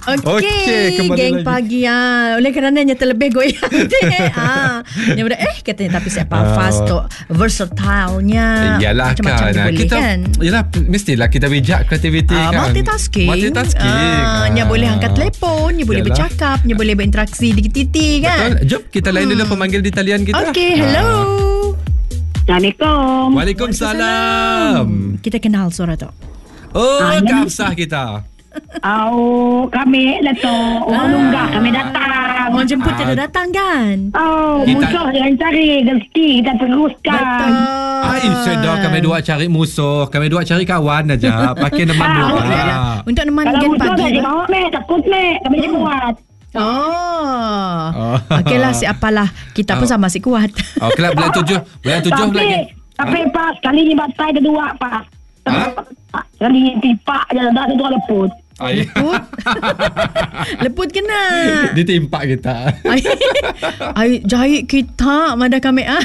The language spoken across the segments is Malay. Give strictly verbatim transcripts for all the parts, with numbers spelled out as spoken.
Okey, okay, geng lagi. Pagi ah. Oleh kerananya terlebih goyang. ah. Dia berada eh katanya tapi siapa uh, fast tu versatile-nya. Iyalah macam-macam kan. boleh Kita kan. Yalah mestilah kita bijak kreativiti uh, kan. Multitasking. Multitasking. Ah, nya uh, boleh angkat telefon, nya boleh bercakap, nya boleh berinteraksi dikit-titi kan. Betul. Jom kita lain dulu hmm. pemanggil di talian kita. Okey, hello. Assalamualaikum. Waalaikumsalam. Kita kenal suara tu. Oh, Kak Hafsah kita. Oh, kami lah tu. Orang lunggah kami datang. Orang jemput kita ah. datang kan? Oh, kita... musuh yang cari rezeki kita teruskan. Betul. Ah, sudah kami dua cari musuh, kami dua cari kawan aja. Pakai nama ah, ah. Untuk neman gen pagi. Kalau musuh dah mek, takut mek. Kami hmm. kuat. Oh. oh. Okeylah siapalah. Kita pun oh. sama si kuat. Oh, kelab bulan tujuh. Bulan tujuh tapi, lagi. Tapi ha? pas kali ni batai ada dua pas. Ha? Kali ni tipak je dah satu leput. Leput Leput kena ditimpak kita. Ai jahit kita mana kami ah.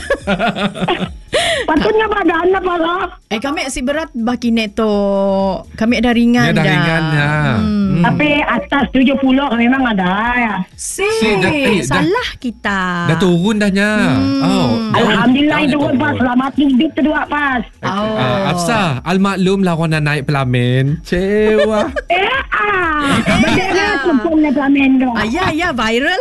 Patutnya badan apa lah. Eh kami si berat baki net tu. Kami ada ringan ya, dah. ringan ya. Hmm. Hmm. Tapi atas tujuh puluh memang ada ya. Si, si dah, eh, salah dah, kita. Dah turun dahnya. Hmm. Oh. Alhamdulillah turun pas selamat hidup kedua pas. Oh. Uh, Hafsah, al-maklum lah orang nak naik pelamin. Cewa. Eh ah. Bagaimana sempurna pelamin tu? Ah ya ya viral.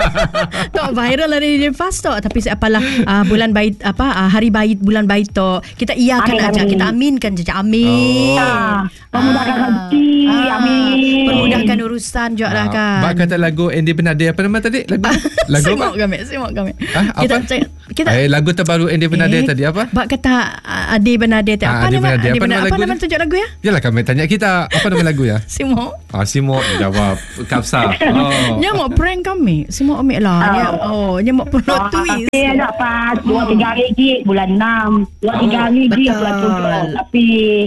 Tok viral hari ni fast tok tapi apalah uh, bulan bait apa uh, hari bait bulan bait tok kita iakan amin, aja amin. Kita aminkan saja amin. Oh. Pemudahkan rezeki ah. amin. Permudahkan urusan juga lah kan. Bak kata lagu Andy Bernade apa nama tadi? Lagu lagu Simok kami, simok kami. Ah, apa? Kita, kita eh, lagu terbaru Andy Bernade eh, tadi apa? Bak kata uh, Adi Bernade tu ah, apa nama? Adi Apa, nama, apa nama tunjuk lagu ya? Yalah kami tanya kita apa nama lagu ya? Simok. Ah, Simok jawab Kapsa. Oh. Nya mau prank kami. Simok ambil lah. Oh, nya oh, nya mau perlu oh, twist. Tapi ada pas dua tiga hari lagi bulan enam, dua tiga hari lagi bulan tujuh. Tapi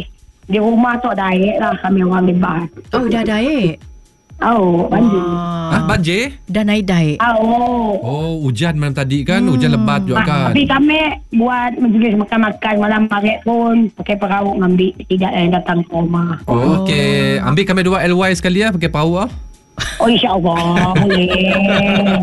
di rumah tu dah air lah kami orang bebas. Oh, dah ada air. Oh, banjir. Ah, banjir? Dah naik daik. Oh. Oh, hujan malam tadi kan, hmm. hujan lebat juga kan. Tapi kami buat majlis makan-makan malam maghrib pun pakai perahu ngambil tidak yang datang ke rumah. Oh, okey. Ambil kami dua L Y sekali ya pakai perahu ah. Oh, insya-Allah boleh.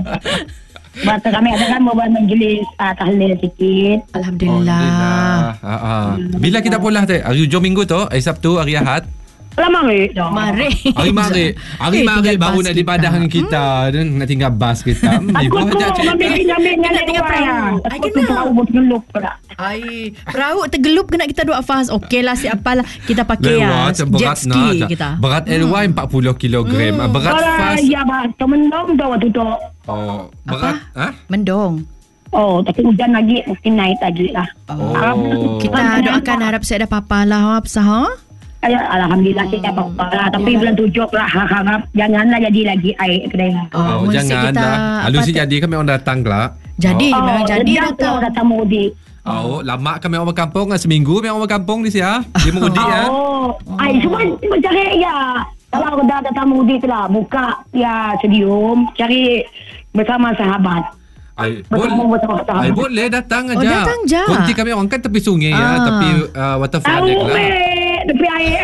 Masa kami ada kan buat majlis uh, tahlil sikit. Alhamdulillah. Alhamdulillah. Ha ah. Bila kita pulih teh? Hari hujung minggu tu, hari Sabtu, hari Ahad. Lama mari. Mari. Hari mari. Hari mari baru nak dipadah dengan kita dan nak tinggal bas kita. Aku tu ambil ambil nak tinggal perahu. Aku tu perahu bergelup pula. Ai, perahu tergelup kena kita dua fas. Okeylah siapalah kita pakai ya. Jet ski kita. Berat L Y empat puluh kilogram. Berat fas. Ya bah, temen-temen tu waktu tu. Oh, berat ha? Mendong. Oh, tapi hujan lagi mungkin naik lagi lah. Oh. oh. Kita doakan harap saya ada papa lah Hafsah ha? Ya, Alhamdulillah hmm. kita apa-apa lah. Tapi ya. bulan tujuh lah harap janganlah jadi lagi air kedai lah. Oh, oh janganlah. Lalu si jadi kami orang datang lah. Jadi oh, memang jadi datang. datang mudik. Oh, lama kami orang berkampung kan seminggu kami orang berkampung di sia. Dia mudik ya. Oh, ai semua mencari ya. Kalau dah datang mudik lah, buka ya studium, cari bersama sahabat. Ay, boleh, ay, boleh datang aja. Oh, datang je. Konti kami orang kan tepi sungai ah. ya, tepi uh, waterfront je lah. Tepi air.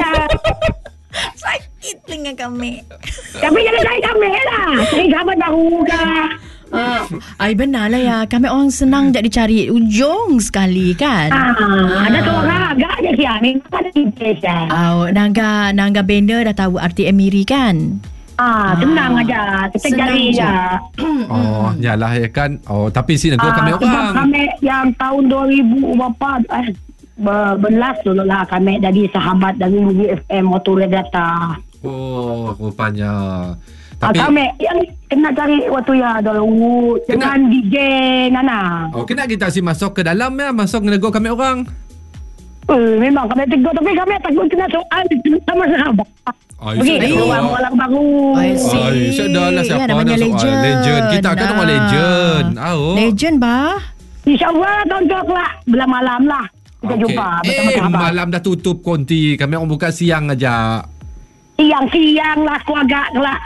Sakit telinga kami. Tapi jangan cari kami lah. Cari sahabat baru dah. Uh, ay benar lah ya. Kami orang senang jadi cari ujung sekali kan. Ah, ah. Ada seorang agak je siya. Memang ada Indonesia. Oh, Nangga Nangga Bender dah tahu arti Emiri kan. Ah, senang ah, aja. Kita cari je. Oh, yalah ya kan. Oh, tapi si negara ah, kami orang. Kami yang tahun dua ribu berapa eh berbelas dulu lah kami dari sahabat dari U F M waktu data. Oh, rupanya. Tapi ah, kami yang kena cari waktu ya dulu dengan D J Nana. Oh, kena kita si masuk ke dalam ya, masuk ke negara kami orang. Eh, memang kami tegur tapi kami takut kena soal sama sahabat. Pergi keluar orang baru. I see. Ay, sudah lah siapa ya, nak legend. soal legend. Kita akan orang legend. Oh. Legend bah. InsyaAllah tonton lah. Belah malam lah. Kita okay. jumpa bersama eh, sahabat. Malam dah tutup konti. Kami orang buka siang aja. Siang-siang lah aku agak gelap.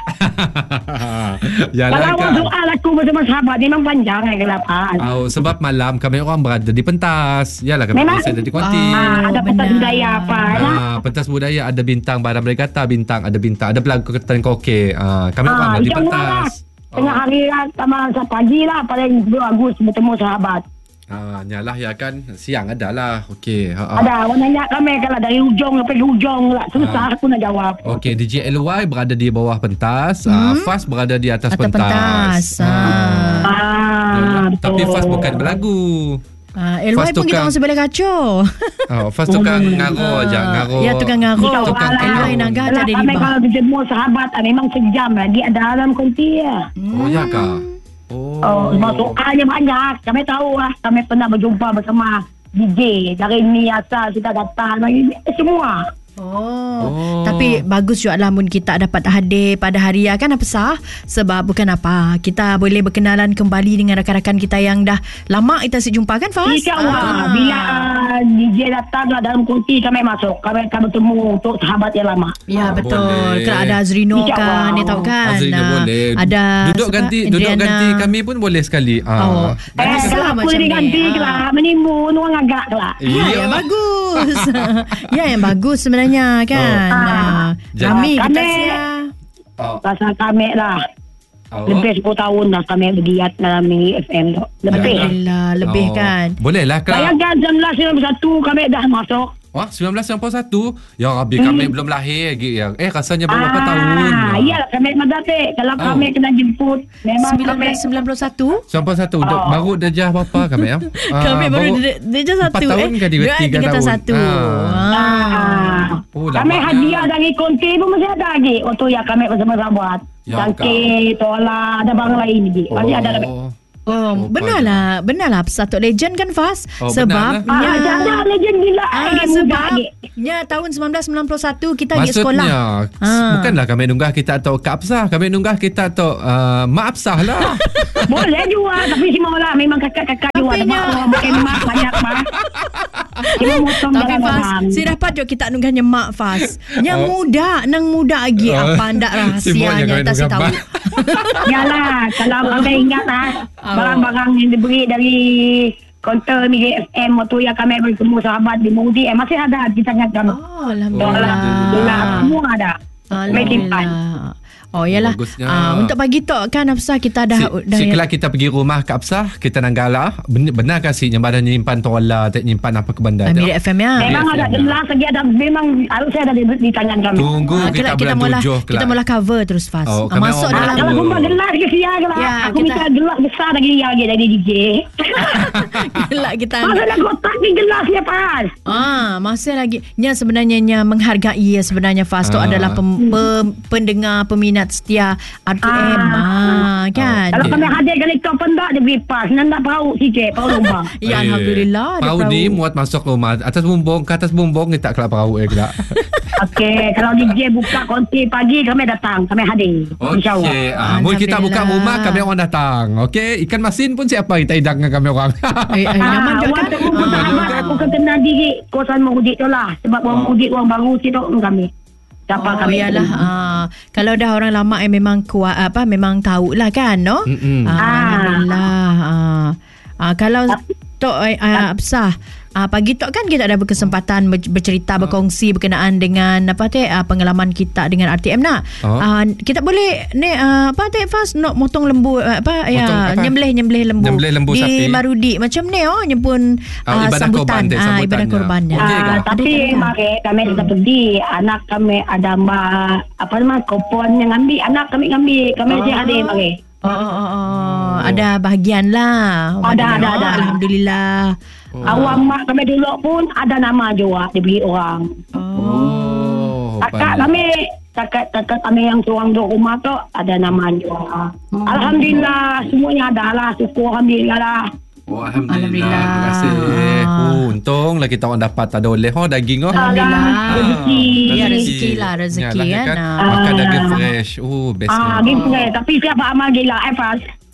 Yalah Kalau kan. awak soal aku bersama sahabat memang panjang eh kelapan. Oh, sebab malam kami orang berada di pentas. Yalah kami Memang? biasa ada di Kuanti. Ah, ada pentas benar. budaya apa lah. Ah, pentas budaya ada bintang barang berkata bintang ada bintang ada pelakon karaoke. Ah, kami orang Ah, ada di insya Allah lah. pentas. Tengah hari lah sama pagi lah paling dua Agustus bertemu sahabat. Ah, nyalah ya kan. Siang ada lah. Okey. Ha. Ada orang nanya kami kalau dari hujung sampai ke hujung lah. Susah Ah. aku nak jawab. Okey, D J L Y berada di bawah pentas, hmm? uh, Faz berada di atas, Atas pentas. pentas. Ah. Ah, betul. Tapi Faz bukan berlagu. Ah, L Y Faz pun kita tukang- orang sebelah kacau. Oh, Faz tukang ngaro je, ngaro. Ya, tukang ngaro. Tukang L Y ngaro. naga Kalau ada di kami bawah. kalau bertemu sahabat ah, memang sejam lagi ada dalam konti ya. Oh, ya kah? Oh. Oh, soalnya banyak. Kami tahu lah. Kami pernah berjumpa bersama D J dari ni asal kita datang lagi semua. Oh. Oh. Tapi bagus juga lah mun kita dapat hadir pada hari ya kan apa sah? Sebab bukan apa. Kita boleh berkenalan kembali dengan rakan-rakan kita yang dah lama kita si jumpa kan Faz? InsyaAllah Ah. bila uh, D J datang lah dalam kunci kami masuk. Kami akan bertemu untuk sahabat yang lama. Ya Ah, betul. boleh. Kalau ada Azrino InsyaAllah. kan, dia tahu kan. Azrina Ah, boleh. Ada duduk siapa? ganti, duduk Adriana. ganti kami pun boleh sekali. Ah. Oh. Eh, Bagus kalau lah aku macam jadi ni. ganti Ah. lah. Menimbun orang agak lah. Ya, Iya. yang bagus. Ya, yang bagus sebenarnya kan. Oh. Ah. Jadi- Kami kita Kami- siap. Oh. Pasal kami lah. Oh. Lebih sepuluh tahun dah kami bergiat dalam ni F M tu. Lebih. Alhamdulillah, lebih Oh. kan. Boleh lah Kak. Bayangkan seribu sembilan ratus sembilan puluh satu kami dah masuk. Wah, seribu sembilan ratus sembilan puluh satu. Ya Rabbi, kami belum lahir lagi. Ya. Eh, rasanya berapa tahun? Ah, ya, kami madatik. Kalau Oh. kami kena jemput, memang sembilan kami belas sembilan puluh satu. sembilan puluh satu. Oh. Baru darjah berapa kami ya? Ah, Kami baru dia, dia je satu. empat tahun eh. ke dia? Dia Tiga tingkatan tahun. satu. Ah. Ah. Oh, Kami lamanya. hadiah dari konti pun masih ada lagi. Waktu ya kami bersama sahabat. Ya, Cangkir, tola, ada bang lain lagi. Masih ada lagi. Oh. Oh, Oh, benar lah. Benar lah. Satu legend kan Faz. Oh, Sebab benar Ah, ada legend gila. Ah, lagi muda sebab lagi. nya tahun sembilan belas sembilan puluh satu kita pergi sekolah. Maksudnya Ah. bukanlah kami nunggah kita atau Kak Absah. Kami nunggah kita atau uh, Mak Absah lah. Boleh juga. Tapi semua lah. Memang kakak-kakak juga. Tapi Ada nya- mak makan mak banyak mak. Semua motong Tapi dalam Faz, orang. si dapat jok kita nunggahnya mak Faz. Yang Oh. muda, nang muda lagi. Oh. Apa ndak Semuanya rahasianya kami tak si nunggah tahu. mak. Yalah. Kalau kami ingat lah. Oh. Barang-barang yang diberi dari konter ni F M. Waktu yang kami bertemu sahabat di Mudi. Eh, masih ada di tangan kami. Oh, Dolar, alhamdulillah. semua ada. Kami simpan. Alhamdulillah. Oh yalah. Bagusnya. Ah, untuk pagi tok kan Hafsah kita dah Si, dah si kelak kita pergi rumah Kak Absah, kita nanggala. Benar, benar ke si yang badan nyimpan tola, tak nyimpan apa ke benda ah, tu? Mirip F M ya. Memang F M ada lah. gelas lagi ada. Memang harusnya ada di, di tangan kami. Tunggu Ah, kita kelak kita bulan mula tujuh kita kelak. mula cover terus Faz. Oh, Ah, kami masuk orang Ah, dalam kalau Oh. rumah gelas ke siap lah. Ya, Aku kita- minta gelas besar lagi lagi dari D J. kelak kita Masa nak kotak ni gelasnya pas. Ah, masih lagi. Nya sebenarnya nya menghargai ya sebenarnya Faz tu Ah. adalah pem, pem, pendengar peminat setia R T M. Ah, kan. Kalau Okay. kami hadir kali tu pendak dia beri pas. Nak pau sikit, pau rumah. Ya Eh, alhamdulillah ada Pau perahu. ni muat masuk rumah. Atas bumbung, ke atas bumbung kita kelak perahu eh kelak. Okey, kalau D J buka konti pagi kami datang, kami hadir. InsyaAllah. Okey. Ah, mula kita buka Alhamdulillah. rumah kami orang datang. Okey, ikan masin pun siapa kita hidang dengan kami orang. Eh, eh, nyaman juga Awak kan? tengok Ah. sahabat aku kan kenal diri kosan Mudik tu lah. Sebab orang Oh. Mudik orang baru situ kami. Siapa Oh kami? iyalah ah, kalau dah orang lama eh memang kuat apa memang tahulah kan no. Mm-mm. Ah, Ah. alhamdulillah. Ah. Ah, kalau tok eh, ah, Absah Ah, pagi tok kan kita ada berkesempatan ber- bercerita berkongsi berkenaan dengan apa teh ah, pengalaman kita dengan R T M nak. Oh. Ah, kita boleh ni ah, apa teh Fas nak motong lembu ah, apa Motong ya apa? nyembelih nyembelih lembu, Nyembelih lembu di sapi. Marudi macam ni oh nyempun Ah, ah, ibadah sambutan korban teh, ah, ibadah sambutannya. korban ya. Okey, Ah, Kak. tapi Ada tak? mari kami tetap pergi. Anak kami ada mbak apa nama kupon yang ambil. Anak kami ambil. Kami mesti hadir mari. Oh, oh, oh, oh. Ada bahagian lah. Ada, ada, ada. Alhamdulillah. Oh. Awak mak kami dulu pun ada nama juga diberi orang. Oh. Kakak pandai. kami, kakak kakak kami yang seorang di rumah tu ada nama juga. Hmm. Alhamdulillah semuanya ada lah. Syukur Alhamdulillah lah. Oh, Alhamdulillah. Alhamdulillah. Terima kasih. Oh, untunglah kita orang dapat ada oleh oh daging oh. Alhamdulillah. Rezeki. Ya, rezeki lah, rezeki Yalah, kan. kan. Ah. Makan Ah. daging fresh. Oh, best. Ah, gitu eh. Tapi siapa amal gila, eh Fas?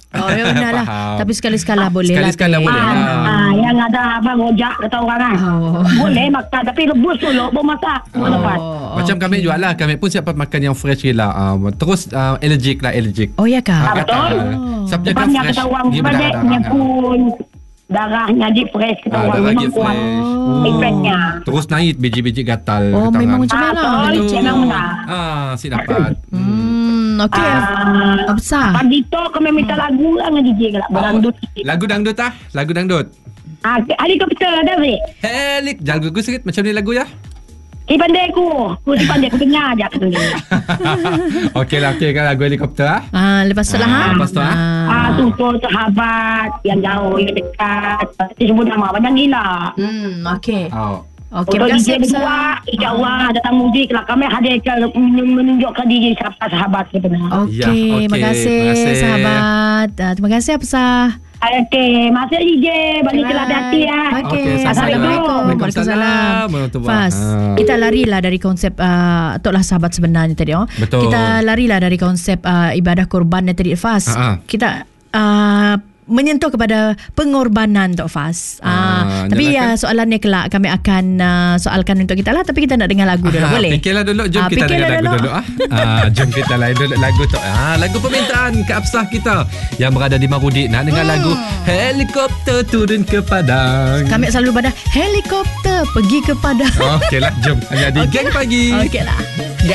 Oh, ya benar lah. Faham. Tapi sekali-sekala boleh lah. Sekali-sekala Teh. boleh lah. Ah, ah, yang ada abang rojak kata orang kan. Oh. Boleh makan tapi rebus dulu baru masak. Baru lepas. Macam kami jual lah. Kami pun siap makan yang fresh je lah. Uh, terus uh, allergic lah, allergic. Oh ya kah? Ah, betul. Siap jaga Depannya fresh. kata orang Dia balik berdarah-darah. nya pun darahnya je fresh kata Ah, orang darah memang dia kuat. fresh. Efeknya. Terus naik biji-biji gatal. Oh, ke memang tangan. macam Ah, mana? betul. Betul. Memang benar. Ah, si dapat. Hmm, okey. Ah, Absah. Pagi tu kami minta lagu lah dengan D J ke lah. Berangdut. Lagu dangdut ah, lagu dangdut. Ah, helikopter ada Zik. Helik, jangan gugus sikit macam ni lagu ya. Si pandai aku. Aku si pandai. Aku dengar je aku dengar. Okey lah, okey kan lagu helikopter ah. Ah, lepas tu lah. Ah, ha? lepas tu, ah. Ah, tutur sahabat yang jauh, yang dekat. Pasti sebut nama banyak gila. Hmm, okey. Oh. Okey, Untuk terima D kasih J berdua, Absah. insyaAllah datang muzik lah. Kami hadirkan menunjukkan D J siapa sahabat sebenarnya. Okey, Ya, okey. terima kasih Terima kasih. sahabat. Ah, terima kasih Absah. Okey, masuk D J. Balik ke hati ya. Okey, Okey, Assalamualaikum. Waalaikumsalam. Warahmatullahi. Fas, Ah. kita larilah dari konsep uh, Toklah sahabat sebenarnya tadi. Oh. Betul. Kita larilah dari konsep uh, ibadah korban tadi Fas. Ah, ah. Kita uh, menyentuh kepada pengorbanan Tok Fas. Ah, Uh, tapi nyalakan. ya soalannya kelak kami akan uh, soalkan untuk kita lah. Tapi kita nak dengar lagu dulu, Ah, boleh? Fikirlah dulu. Jom Ah, kita fikirlah dengar lagu dulu. dulu ah. ah. Jom kita lain dulu lagu tu. Ah, lagu permintaan ke Absah kita yang berada di Marudi nak dengar Hmm. lagu Helikopter Turun ke Padang. Kami selalu pada helikopter pergi ke Padang. Okeylah, jom hanya di Okey Geng lah. Pagi. Okeylah.